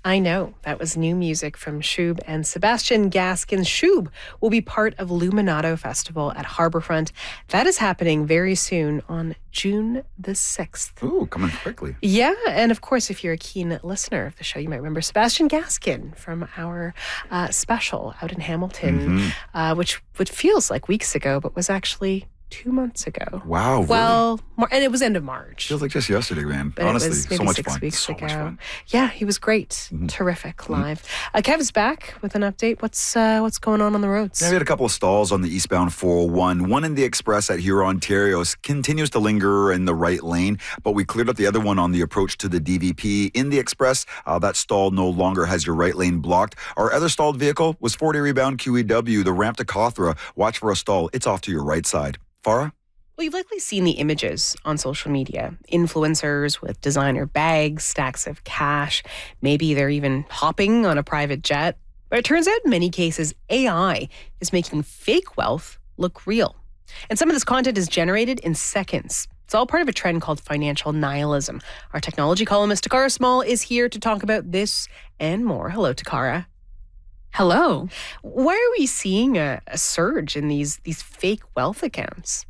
I know. That was new music from Shub and Sebastian Gaskin. Shub will be part of Luminato Festival at Harbourfront. That is happening very soon on June the 6th. Ooh, coming quickly. Yeah, and of course, if you're a keen listener of the show, you might remember Sebastian Gaskin from our special out in Hamilton, which feels like weeks ago, but was actually 2 months ago. Wow. Really? Well, and it was end of March. Feels like just yesterday, man. But Honestly, it was maybe so much 6 fun. weeks So ago. much fun. Yeah, he was great. Terrific live. Kev's back with an update. What's going on the roads? Yeah, we had a couple of stalls on the eastbound 401. One in the Express at Huron, Ontario continues to linger in the right lane, but we cleared up the other one on the approach to the DVP. In the Express, that stall no longer has your right lane blocked. Our other stalled vehicle was 40 rebound QEW, the ramp to Cawthra. Watch for a stall. It's off to your right side. Farah? Well, you've likely seen the images on social media. Influencers with designer bags, stacks of cash. Maybe they're even hopping on a private jet. But it turns out in many cases, AI is making fake wealth look real. And some of this content is generated in seconds. It's all part of a trend called financial nihilism. Our technology columnist, Takara Small, is here to talk about this and more. Hello, Takara. Hello. Why are we seeing a surge in these fake wealth accounts?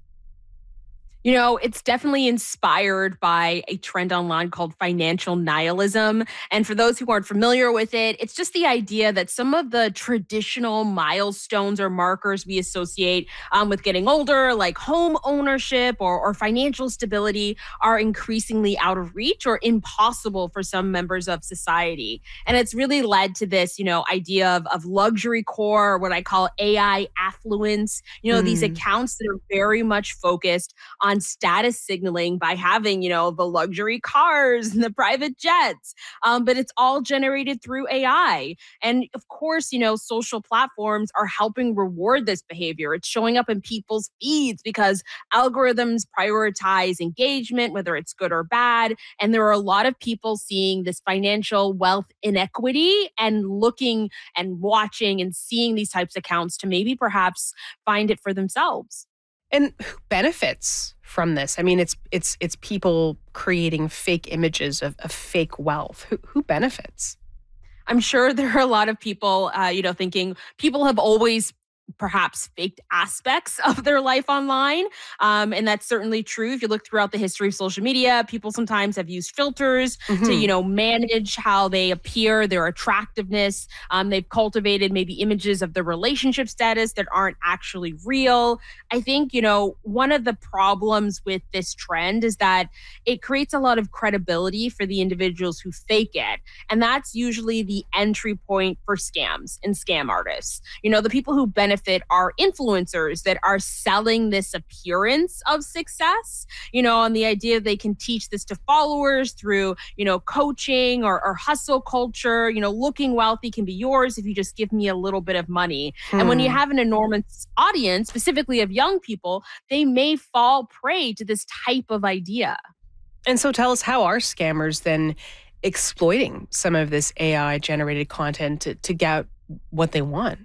You know, it's definitely inspired by a trend online called financial nihilism. And for those who aren't familiar with it, it's just the idea that some of the traditional milestones or markers we associate with getting older, like home ownership or financial stability, are increasingly out of reach or impossible for some members of society. And it's really led to this, idea of luxury core, or what I call AI affluence, these accounts that are very much focused on status signaling by having, the luxury cars and the private jets. But it's all generated through AI. And of course, social platforms are helping reward this behavior. It's showing up in people's feeds because algorithms prioritize engagement, whether it's good or bad. And there are a lot of people seeing this financial wealth inequity and looking and watching and seeing these types of accounts to maybe perhaps find it for themselves. And who benefits from this? I mean, it's people creating fake images of fake wealth. Who benefits? I'm sure there are a lot of people, thinking people have always perhaps faked aspects of their life online. And that's certainly true. If you look throughout the history of social media, people sometimes have used filters to, manage how they appear, their attractiveness. They've cultivated maybe images of their relationship status that aren't actually real. I think, one of the problems with this trend is that it creates a lot of credibility for the individuals who fake it. And that's usually the entry point for scams and scam artists. The people who benefit are influencers that are selling this appearance of success, on the idea they can teach this to followers through, coaching or hustle culture. Looking wealthy can be yours if you just give me a little bit of money. And when you have an enormous audience, specifically of young people, they may fall prey to this type of idea. And so tell us, how are scammers then exploiting some of this AI generated content to get what they want?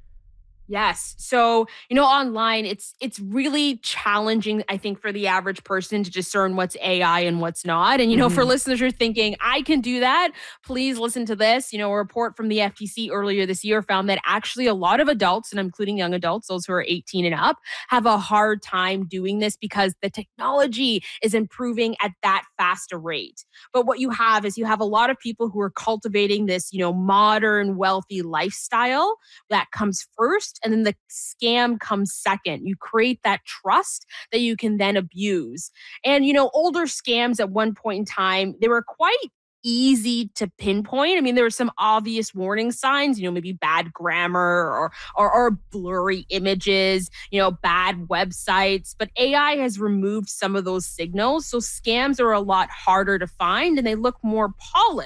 Yes. So, online, it's really challenging, I think, for the average person to discern what's AI and what's not. And, for listeners who are thinking, I can do that, please listen to this. A report from the FTC earlier this year found that actually a lot of adults, and including young adults, those who are 18 and up, have a hard time doing this because the technology is improving at that faster rate. But what you have is a lot of people who are cultivating this, modern, wealthy lifestyle that comes first. And then the scam comes second. You create that trust that you can then abuse. And, older scams at one point in time, they were quite easy to pinpoint. I mean, there were some obvious warning signs, maybe bad grammar or blurry images, bad websites. But AI has removed some of those signals. So scams are a lot harder to find and they look more polished.